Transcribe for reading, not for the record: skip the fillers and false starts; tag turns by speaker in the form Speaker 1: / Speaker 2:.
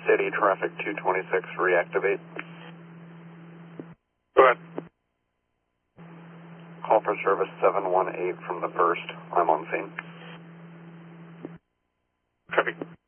Speaker 1: City, traffic 226, reactivate.
Speaker 2: Go ahead.
Speaker 1: Call for service 718 from the first. I'm on scene.
Speaker 2: Copy.